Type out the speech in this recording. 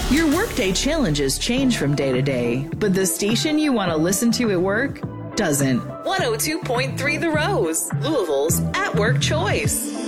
Your workday challenges change from day to day, but the station you want to listen to at work doesn't. 102.3 The Rose, Louisville's at-work choice.